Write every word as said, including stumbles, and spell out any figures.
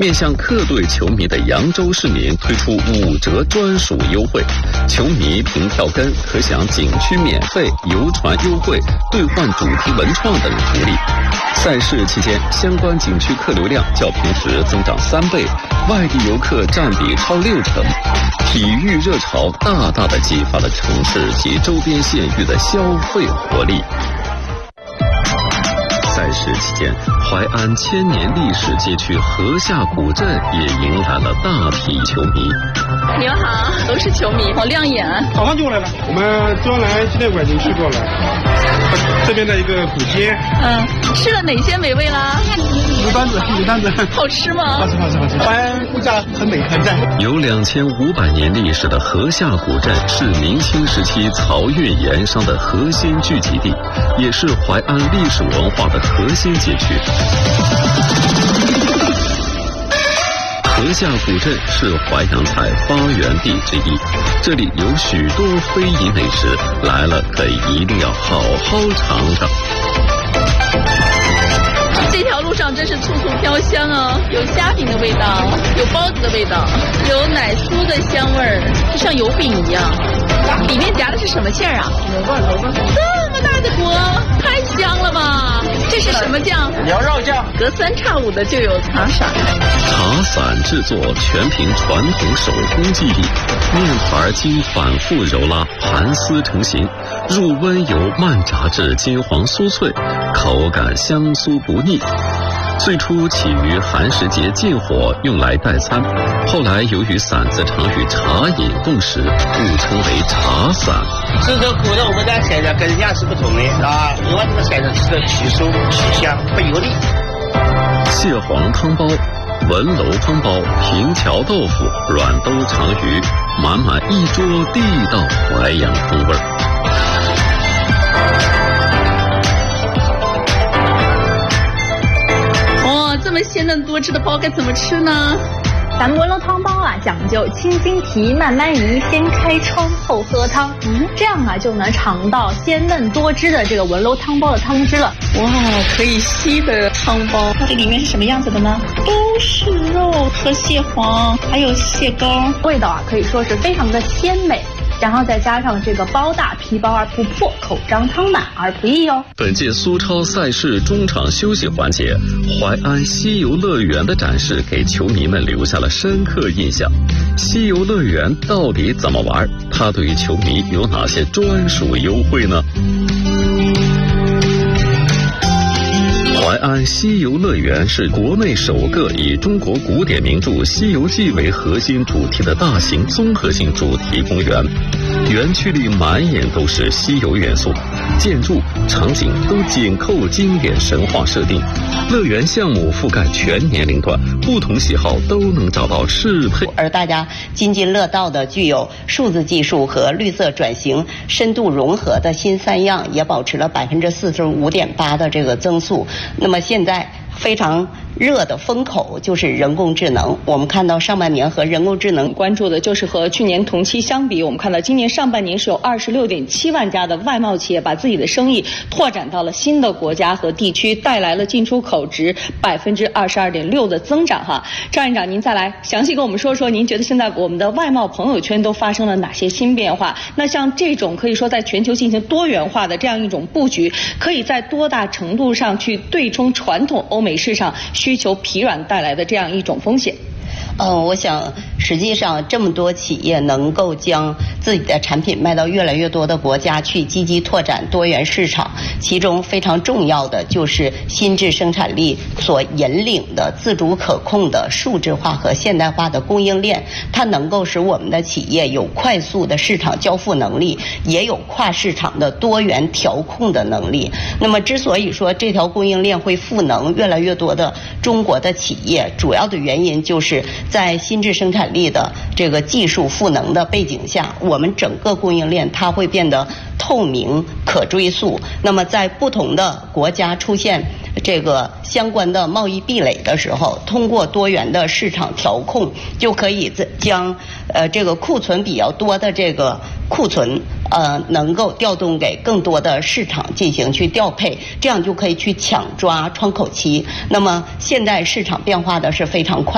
面向客队球迷的扬州市民推出五折专属优惠，球迷凭票根可享景区免费、游船优惠、兑换主题文创等福利。赛事期间，相关景区客流量较平时增长三倍，外地游客占比超六成。体育热潮大大的激发了城市及周边县域的消费活力。赛事期间，淮安千年历史街区河下古镇也迎来了大批球迷。 你们好，都是球迷，好亮眼。 早上就来了，我们专来纪念馆已经去过了，这边的一个古街。 嗯，吃了哪些美味啦？ 牛单子，牛单子， 好吃吗？ 好吃，好吃，好吃。淮安物价很美，很赞。 有两千五百年历史的河下古镇是明清时期漕运盐商的核心聚集地，也是淮安历史文化的核心街区。河下古镇是淮扬菜发源地之一，这里有许多非遗美食，来了可一定要好好尝尝。 这条路上真是处处飘香啊，有虾饼的味道，有包子的味道，有奶酥的香味儿，就像油饼一样。里面夹的是什么馅儿啊？ 萝卜，萝卜。 这么大的锅，太香了吧！这是什么酱？ 缭绕酱。 隔三差五的就有茶伞。 茶伞制作全凭传统手工技艺，面团经反复揉拉盘丝成型，入温油慢炸至金黄酥脆，口感香酥不腻。最初起于寒食节禁火，用来代餐，后来由于馓子常与茶饮共食，故称为茶伞。 这个古的我们家馅料跟人家是不同的啊，因为这个馅料吃的去酥去香不油腻。 蟹黄汤包、文楼汤包、平桥豆腐、软兜长鱼，满满一桌地道淮扬风味。 哇，这么鲜嫩多汁的包该怎么吃呢？ 咱们文楼汤包啊，讲究轻轻提，慢慢移，先开窗后喝汤，嗯，这样啊就能尝到鲜嫩多汁的这个文楼汤包的汤汁了。 哇，可以吸的汤包，它这里面是什么样子的呢？都是肉和蟹黄，还有蟹膏， 味道啊可以说是非常的鲜美。然后再加上这个包大皮薄而不破，口张汤满而不溢哦。 本届苏超赛事中场休息环节，淮安西游乐园的展示给球迷们留下了深刻印象。西游乐园到底怎么玩？它对于球迷有哪些专属优惠呢？淮安西游乐园是国内首个以中国古典名著《西游记》为核心主题的大型综合性主题公园。园区里满眼都是西游元素，建筑、场景都紧扣经典神话设定。乐园项目覆盖全年龄段，不同喜好都能找到适配。 而大家津津乐道的具有数字技术和绿色转型深度融合的新三样，也保持了百分之四十五点八的这个增速。那么现在非常热的风口就是人工智能，我们看到上半年和人工智能关注的就是和去年同期相比，我们看到今年上半年是有二十六点七万家的外贸企业把自己的生意拓展到了新的国家和地区，带来了进出口值百分之二十二点六的增长哈。张院长，您再来详细跟我们说说，您觉得现在我们的外贸朋友圈都发生了哪些新变化？那像这种可以说在全球进行多元化的这样一种布局，可以在多大程度上去对冲传统欧美市场需求疲软带来的这样一种风险？ 嗯，我想实际上这么多企业能够将自己的产品卖到越来越多的国家去，积极拓展多元市场，其中非常重要的就是新质生产力所引领的自主可控的数字化和现代化的供应链，它能够使我们的企业有快速的市场交付能力，也有跨市场的多元调控的能力。那么之所以说这条供应链会赋能越来越多的中国的企业，主要的原因就是在新质生产力的这个技术赋能的背景下，我们整个供应链它会变得透明可追溯。那么在不同的国家出现这个相关的贸易壁垒的时候，通过多元的市场调控，就可以将呃这个库存比较多的这个库存呃能够调动给更多的市场进行去调配，这样就可以去抢抓窗口期。那么现在市场变化的是非常快。